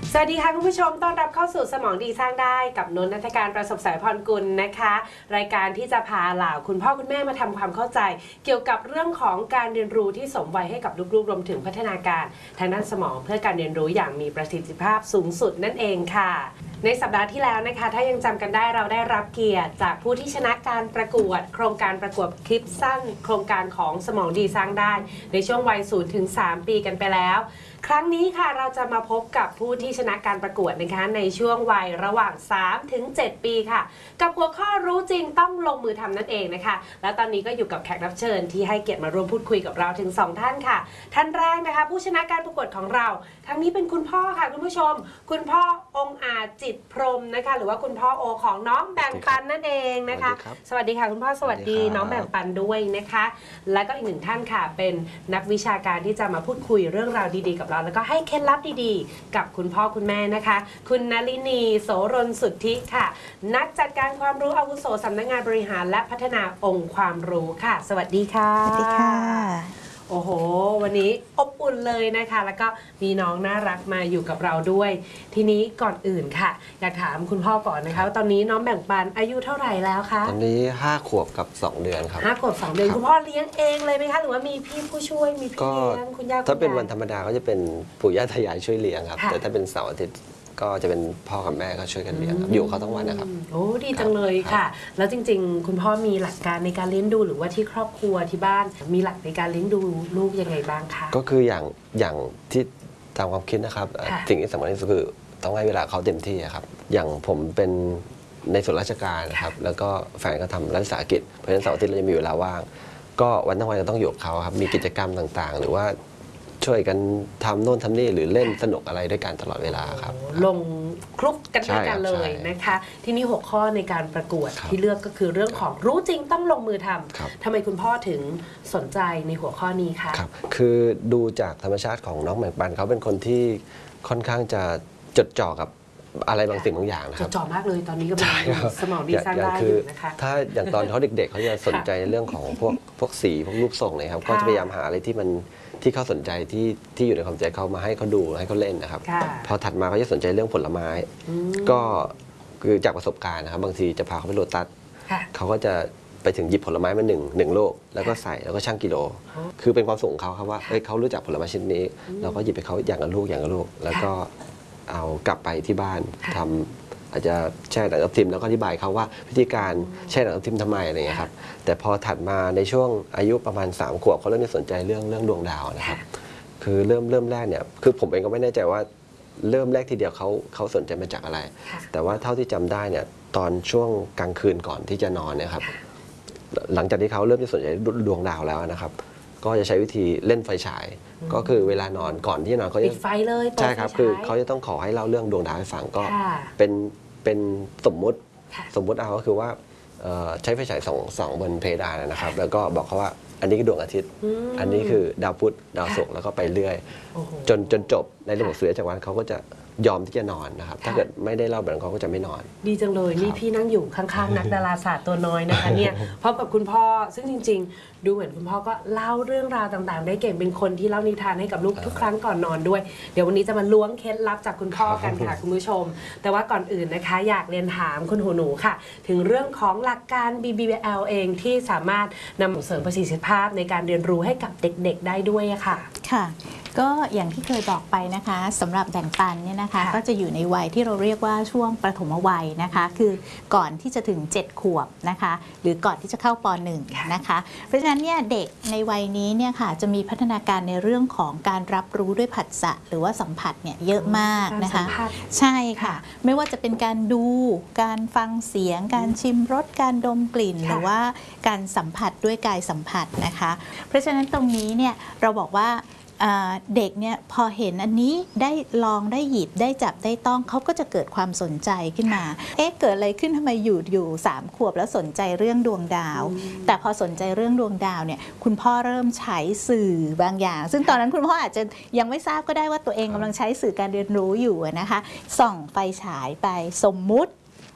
สวัสดีค่ะคุณผู้ชมต้อนรับเข้าสู่สมองดีสร้างได้กับนนท์ ณัฐการประสบสายพรกุลนะคะรายการที่จะพาเหล่าคุณพ่อคุณแม่มาทำความเข้าใจเกี่ยวกับเรื่องของการเรียนรู้ที่สมวัยให้กับลูกๆรวมถึงพัฒนาการทางด้านสมองเพื่อการเรียนรู้อย่างมีประสิทธิภาพสูงสุดนั่นเองค่ะในสัปดาห์ที่แล้วนะคะถ้ายังจำกันได้เราได้รับเกียรติจากผู้ที่ชนะการประกวดโครงการประกวดคลิปสั้นโครงการของสมองดีสร้างได้ในช่วงวัย0 ถึง 3 ปีกันไปแล้วครั้งนี้ค่ะเราจะมาพบกับผู้ที่ชนะการประกวดนะคะในช่วงวัยระหว่าง 3 ถึง 7 ปีค่ะกับหัวข้อรู้จริงต้องลงมือทำนั่นเองนะคะและตอนนี้ก็อยู่กับแขกรับเชิญที่ให้เกียรติมาร่วมพูดคุยกับเราถึง2ท่านค่ะท่านแรกนะคะผู้ชนะการประกวดของเราทั้งนี้เป็นคุณพ่อค่ะคุณผู้ชมคุณพ่อองค์อาจจิตพรหมนะคะหรือว่าคุณพ่อโอของน้องแบ่งปันนั่นเองนะคะสวัสดีค่ะคุณพ่อสวัสดีน้องแบ่งปันด้วยนะคะและก็อีกหนึ่งท่านค่ะเป็นนักวิชาการที่จะมาพูดคุยเรื่องราวดีๆกับเราแล้วก็ให้เคล็ดลับดีๆกับคุณพ่อคุณแม่นะคะคุณนลินีโสรนสุทธิค่ะนักจัดการความรู้อาวุโสสำนักงานบริหารและพัฒนาองค์ความรู้ค่ะสวัสดีค่ะสวัสดีค่ะโอ้โหวันนี้อบอุ่นเลยนะคะแล้วก็มีน้องน่ารักมาอยู่กับเราด้วยทีนี้ก่อนอื่นค่ะอยากถามคุณพ่อก่อนนะคะตอนนี้น้องแบ่งปันอายุเท่าไหร่แล้วคะตอนนี้5 ขวบกับ 2 เดือนครับ 5 ขวบ 2 เดือนคุณพ่อเลี้ยงเองเลยไหมคะหรือว่ามีพี่ผู้ช่วยมีพี่เลี้ยงคุณย่าถ้าเป็นวันธรรมดาก็จะเป็นปู่ย่าตายายช่วยเลี้ยงครับแต่ถ้าเป็นเสาร์อาทิตย์ก็จะเป็นพ่อกับแม่ก็ช่วยกันเลี้ยงครับอยู่เขาทั้งวันนะครับโอ้ดีจังเลยค่ะแล้วจริงๆคุณพ่อมีหลักการในการเลี้ยงดูหรือว่าที่ครอบครัวที่บ้านมีหลักในการเลี้ยงดูลูกยังไงบ้างคะก็คืออย่างที่ตามความคิดนะครับสิ่งที่สำคัญที่สุดคือต้องให้เวลาเขาเต็มที่ครับอย่างผมเป็นในส่วนราชการนะครับแล้วก็แฟนก็ทำรัฐวิสาหกิจเพราะฉะนั้นเสาร์อาทิตย์เราจะมีเวลาว่างก็วันทั้งวันก็ต้องอยู่กับเขาครับมีกิจกรรมต่างๆหรือว่าช่วยกันทำโน่นทำนี่หรือเล่นสนุกอะไรด้วยกันตลอดเวลาครับลงคลุกกันด้วยกันเลยนะคะที่นี่6 ข้อในการประกวดที่เลือกก็คือเรื่องของรู้จริงต้องลงมือทำทำไมคุณพ่อถึงสนใจในหัวข้อนี้คะครับคือดูจากธรรมชาติของน้องแบ่งปันเขาเป็นคนที่ค่อนข้างจะจดจ่อกับอะไรบางสิ่งบางอย่างนะครับจดจ่อมากเลยตอนนี้ก็เป็นสมองดีสร้างได้อยู่นะคะถ้าอย่างตอนเขาเด็กๆเขาจะสนใจในเรื่องของพวกสีพวกรูปทรงเลยครับก็จะพยายามหาอะไรที่เขาสนใจที่อยู่ในความใจเขามาให้เขาดูให้เขาเล่นนะครับพอถัดมาเขาจะสนใจเรื่องผลไม้ก็คือจากประสบการณ์นะครับบางทีจะพาเขาไปโลตัสเขาก็จะไปถึงหยิบผลไม้มาหนึ่งโลกแล้วก็ใส่แล้วก็ชั่งกิโลคือเป็นความสุขของเขาครับว่าเขารู้จักผลไม้ชนิดนี้เราก็หยิบไปเขาอย่างละลูกแล้วก็เอากลับไปที่บ้านทำอาจจะแช่หนังทับทิมแล้วก็อธิบายเขาว่าวิธีการแช่หนังทับทิมทำไมอะไรอย่างเงี้ยครับแต่พอถัดมาในช่วงอายุประมาณ3 ขวบเขาเริ่มสนใจเรื่องดวงดาวนะครับคือเริ่มแรกเนี่ยคือผมเองก็ไม่แน่ใจว่าเริ่มแรกทีเดียวเขาสนใจมาจากอะไรแต่ว่าเท่าที่จำได้เนี่ยตอนช่วงกลางคืนก่อนที่จะนอนเนี่ยครับหลังจากที่เขาเริ่มสนใจดวงดาวแล้วนะครับก็จะใช้วิธีเล่นไฟฉายก็คือเวลานอนก่อนที่นอนเขาจะปิดไฟเลยใช่ครับคือเขาจะต้องขอให้เล่าเรื่องดวงดาวให้ฟังก็เป็นสมมุติเอาก็คือว่าใช้ไฟฉายส่องบนเพดานนะครับแล้วก็บอกเขาว่าอันนี้คือดวงอาทิตย์อันนี้คือดาวพุธดาวศุกร์แล้วก็ไปเรื่อยจนจบในระบบสุริยะจักรวาลเขาก็จะยอมที่จะนอนนะครับถ้าเกิดไม่ได้เล่าแบบนั้นเขาก็จะไม่นอนดีจังเลยนี่พี่นั่งอยู่ข้างๆนักดาราศาสตร์ตัวน้อยนะคะเนี่ยพร้อมกับคุณพ่อซึ่งจริงๆดูเหมือนคุณพ่อก็เล่าเรื่องราวต่างๆได้เก่งเป็นคนที่เล่านิทานให้กับลูกทุกครั้งก่อนนอนด้วยเดี๋ยววันนี้จะมาล้วงเคล็ดลับจากคุณพ่อกันค่ะคุณผู้ชมแต่ว่าก่อนอื่นนะคะอยากเรียนถามคุณหูหนูค่ะถึงเรื่องของหลักการ BBL เองที่สามารถนำเสริมประสิทธิภาพในการเรียนรู้ให้กับเด็กๆได้ด้วยค่ะค่ะก็อย่างที่เคยบอกไปนะคะสำหรับแบ่งปันเนี่ยนะคะก็จะอยู่ในวัยที่เราเรียกว่าช่วงประถมวัยนะคะคือก่อนที่จะถึง7 ขวบนะคะหรือก่อนที่จะเข้าป .1 นะคะเพราะฉะนั้นเนี่ยเด็กในวัยนี้เนี่ยค่ะจะมีพัฒนาการในเรื่องของการรับรู้ด้วยผัสสะหรือว่าสัมผัสเนี่ยเยอะมากนะคะใช่ค่ะไม่ว่าจะเป็นการดูการฟังเสียงการชิมรสการดมกลิ่นหรือว่าการสัมผัสด้วยกายสัมผัสนะคะเพราะฉะนั้นตรงนี้เนี่ยเราบอกว่าเด็กเนี่ยพอเห็นอันนี้ได้ลองได้หยิบได้จับได้ต้องเขาก็จะเกิดความสนใจขึ้นมาเกิดอะไรขึ้นทำไมอยู่3 ขวบแล้วสนใจเรื่องดวงดาวแต่พอสนใจเรื่องดวงดาวเนี่ยคุณพ่อเริ่มใช้สื่อบางอย่างซึ่งตอนนั้นคุณพ่ออาจจะยังไม่ทราบก็ได้ว่าตัวเองกำลังใช้สื่อการเรียนรู้อยู่นะคะส่องไฟฉายไปสมมุติ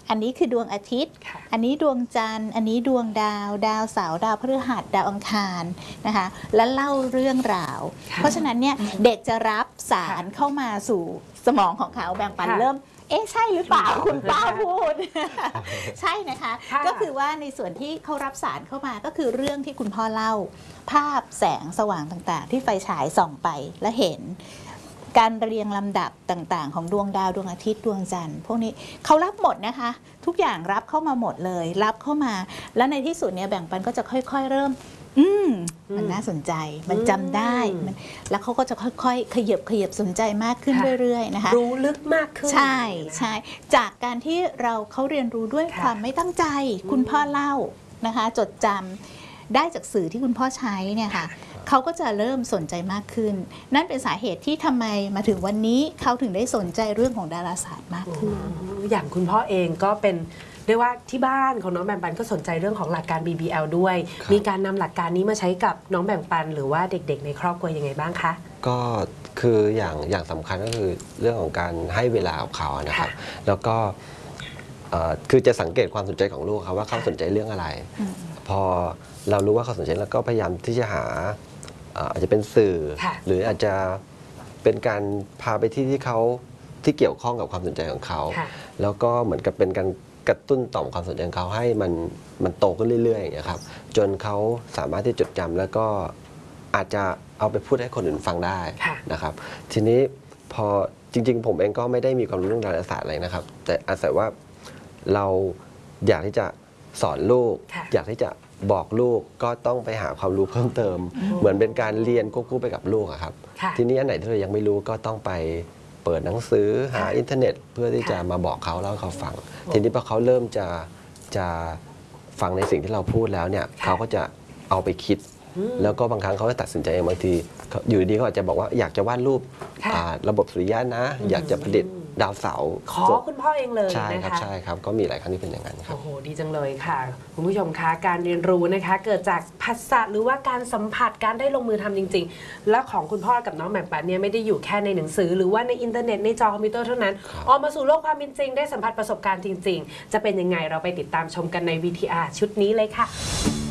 อันนี้คือดวงอาทิตย์ อันนี้ดวงจันทร์อันนี้ดวงดาว ดาวเสาร์ดาวพฤหัสดาวอังคารนะคะและเล่าเรื่องราว เพราะฉะนั้นเนี่ยเด็กจะรับสารเข้ามาสู่สมองของเขาแบ่งปันเริ่มใช่หรือเปล่าคุณป้าพูด ใช่นะคะก็คือว่าในส่วนที่เขารับสารเข้ามาก็คือเรื่องที่คุณพ่อเล่าภาพแสงสว่างต่างๆที่ไฟฉายส่องไปและเห็นการเรียงลำดับต่างๆของดวงดาวดวงอาทิตย์ดวงจันทร์พวกนี้เขารับหมดนะคะทุกอย่างรับเข้ามาหมดเลยรับเข้ามาแล้วในที่สุดเนี่ยแบ่งปันก็จะค่อยๆเริ่มมันน่าสนใจมันจำได้แล้วเขาก็จะค่อยๆขยับสนใจมากขึ้นเรื่อยๆนะคะรู้ลึกมากขึ้นใช่จากการที่เขาเรียนรู้ด้วยความไม่ตั้งใจคุณพ่อเล่านะคะจดจำได้จากสื่อที่คุณพ่อใช้เนี่ยค่ะเขาก็จะเริ่มสนใจมากขึ้นนั่นเป็นสาเหตุที่ทำไมมาถึงวันนี้เขาถึงได้สนใจเรื่องของดาราศาสตร์มากขึ้นอย่างคุณพ่อเองก็เป็นเรียกว่าที่บ้านของน้องแบ่งปันก็สนใจเรื่องของหลักการ BBL ด้วยมีการนำหลักการนี้มาใช้กับน้องแบ่งปันหรือว่าเด็กๆในครอบครัวยังไงบ้างคะก็คืออย่างสำคัญก็คือเรื่องของการให้เวลากับเขานะครับแล้วก็คือจะสังเกตความสนใจของลูกครับว่าเขาสนใจเรื่องอะไรพอเรารู้ว่าเขาสนใจแล้วก็พยายามที่จะหาอาจจะเป็นสื่อหรืออาจจะเป็นการพาไปที่เขาที่เกี่ยวข้องกับความสนใจของเขาแล้วก็เหมือนกับเป็นการกระตุ้นต่อมความสนใจของเขาให้มันโตขึ้นเรื่อยๆอย่างเงี้ยครับจนเขาสามารถที่จดจำแล้วก็อาจจะเอาไปพูดให้คนอื่นฟังได้นะครับทีนี้พอจริงๆผมเองก็ไม่ได้มีความรู้เรื่องดาราศาสตร์อะไรนะครับแต่อาศัยว่าเราอยากที่จะสอนลูกอยากที่จะบอกลูกก็ต้องไปหาความรู้เพิ่มเติมเหมือนเป็นการเรียนควบคู่ไปกับลูกครับทีนี้อันไหนที่เรายังไม่รู้ก็ต้องไปเปิดหนังสือหาอินเทอร์เน็ตเพื่อที่จะมาบอกเขาเล่าให้เขาฟังทีนี้พอเขาเริ่มจะฟังในสิ่งที่เราพูดแล้วเนี่ยเขาก็จะเอาไปคิดแล้วก็บางครั้งเขาจะตัดสินใจเองบางทีอยู่ดีเขาอาจจะบอกว่าอยากจะวาดรูประบบสุริยะนะอยากจะผลิตดาวเสาร์ขอคุณพ่อเองเลยใช่ครับใช่ครับก็มีหลายครั้งที่เป็นอย่างนั้นครับโอ้โหดีจังเลยค่ะคุณผู้ชมคะการเรียนรู้นะคะเกิดจากภาษาหรือว่าการสัมผัสการได้ลงมือทำจริงๆและของคุณพ่อกับน้องแบ่งปันเนี่ยไม่ได้อยู่แค่ในหนังสือหรือว่าในอินเทอร์เน็ตในจอคอมพิวเตอร์เท่านั้นออกมาสู่โลกความเป็นจริงได้สัมผัสประสบการณ์จริงๆจะเป็นยังไงเราไปติดตามชมกันใน VTR ชุดนี้เลยค่ะ